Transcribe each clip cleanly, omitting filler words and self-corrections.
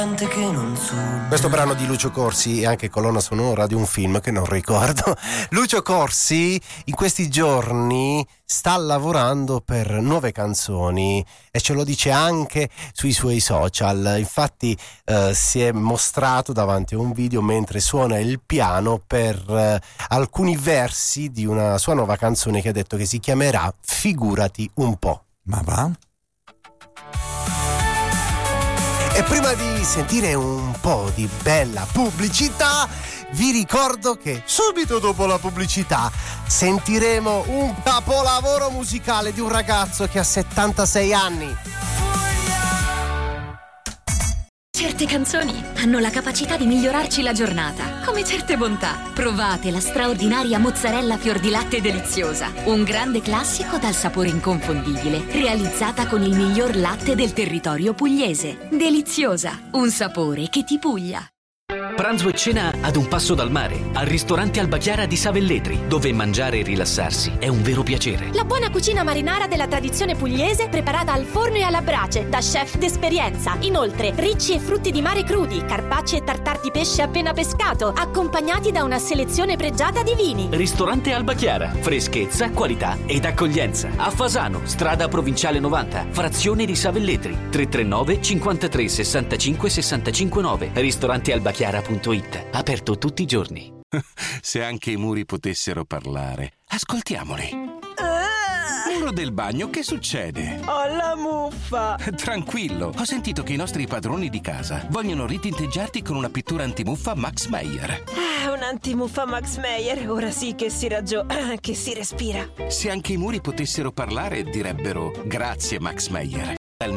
Questo brano di Lucio Corsi è anche colonna sonora di un film che non ricordo. Lucio Corsi in questi giorni sta lavorando per nuove canzoni e ce lo dice anche sui suoi social. Infatti si è mostrato davanti a un video mentre suona il piano per alcuni versi di una sua nuova canzone che ha detto che si chiamerà Figurati un po'. Ma va? E prima di sentire un po' di bella pubblicità, vi ricordo che subito dopo la pubblicità sentiremo un capolavoro musicale di un ragazzo che ha 76 anni. Certe canzoni hanno la capacità di migliorarci la giornata, come certe bontà. Provate la straordinaria mozzarella fior di latte deliziosa, un grande classico dal sapore inconfondibile, realizzata con il miglior latte del territorio pugliese. Deliziosa, un sapore che ti puglia. Pranzo e cena ad un passo dal mare, al ristorante Alba Chiara di Savelletri, dove mangiare e rilassarsi è un vero piacere. La buona cucina marinara della tradizione pugliese preparata al forno e alla brace da chef d'esperienza. Inoltre, ricci e frutti di mare crudi, carpacci e tartar di pesce appena pescato, accompagnati da una selezione pregiata di vini. Ristorante Alba Chiara, freschezza, qualità ed accoglienza. A Fasano, strada provinciale 90, frazione di Savelletri, 339 53 65 65 9. Ristorantealbachiara.it. Aperto tutti i giorni. Se anche i muri potessero parlare, ascoltiamoli. Muro del bagno, che succede? Ho la muffa! Tranquillo, ho sentito che i nostri padroni di casa vogliono ritinteggiarti con una pittura antimuffa Max Meyer. Un antimuffa Max Meyer, ora sì che che si respira. Se anche i muri potessero parlare, direbbero grazie Max Meyer. Dal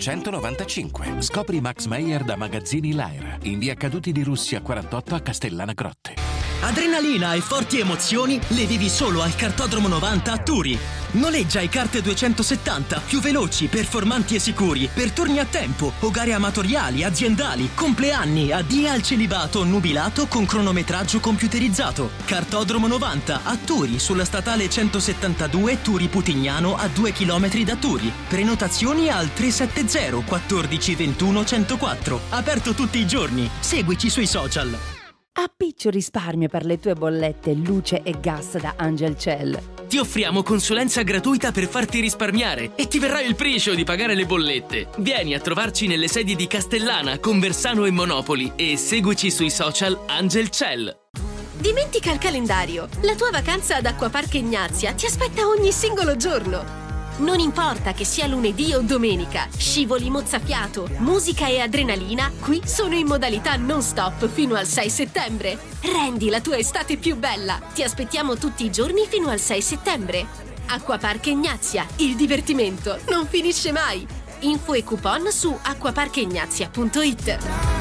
1895. Scopri Max Meyer da Magazzini Lyra, in via Caduti di Russia 48 a Castellana Grotte. Adrenalina e forti emozioni le vivi solo al Kartodromo 90 a Turi. Noleggia i kart 270 più veloci, performanti e sicuri per turni a tempo o gare amatoriali, aziendali, compleanni, addii al celibato nubilato con cronometraggio computerizzato. Kartodromo 90 a Turi sulla statale 172 Turi Putignano a 2 km da Turi. Prenotazioni al 370 14 21 104. Aperto tutti i giorni. Seguici sui social. Appiccio risparmio per le tue bollette luce e gas da Angel Cell. Ti offriamo consulenza gratuita per farti risparmiare e ti verrà il priscio di pagare le bollette. Vieni a trovarci nelle sedi di Castellana, Conversano e Monopoli e seguici sui social Angel Cell. Dimentica il calendario. La tua vacanza ad Acquapark Ignazia ti aspetta ogni singolo giorno. Non importa che sia lunedì o domenica, scivoli mozzafiato, musica e adrenalina, qui sono in modalità non stop fino al 6 settembre. Rendi la tua estate più bella. Ti aspettiamo tutti i giorni fino al 6 settembre. Acquapark Ignazia, il divertimento non finisce mai. Info e coupon su acquaparkignazia.it.